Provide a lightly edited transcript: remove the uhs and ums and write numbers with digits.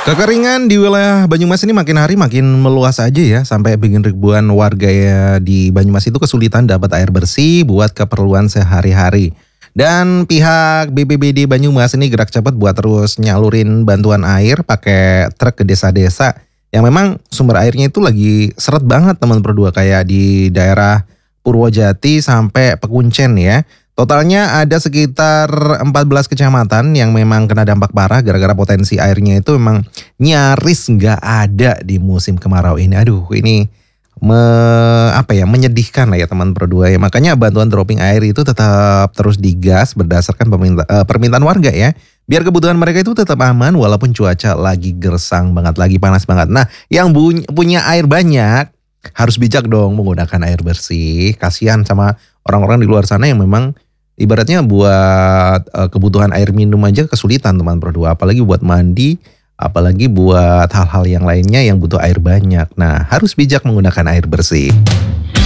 Kekeringan di wilayah Banyumas ini makin hari makin meluas aja ya, sampai bikin ribuan warga ya di Banyumas itu kesulitan dapat air bersih buat keperluan sehari-hari. Dan pihak BPBD Banyumas ini gerak cepat buat terus nyalurin bantuan air pakai truk ke desa-desa yang memang sumber airnya itu lagi seret banget teman berdua, kayak di daerah Purwojati sampai Pekuncen ya. Totalnya ada sekitar 14 kecamatan yang memang kena dampak parah gara-gara potensi airnya itu memang nyaris nggak ada di musim kemarau ini. Aduh, ini menyedihkan lah ya teman berdua ya. Makanya bantuan dropping air itu tetap terus digas berdasarkan permintaan warga ya. Biar kebutuhan mereka itu tetap aman walaupun cuaca lagi gersang banget, lagi panas banget. Nah, yang punya air banyak harus bijak dong menggunakan air bersih. Kasihan sama orang-orang di luar sana yang memang ibaratnya buat kebutuhan air minum aja kesulitan teman berdua, apalagi buat mandi, apalagi buat hal-hal yang lainnya yang butuh air banyak. Nah, harus bijak menggunakan air bersih.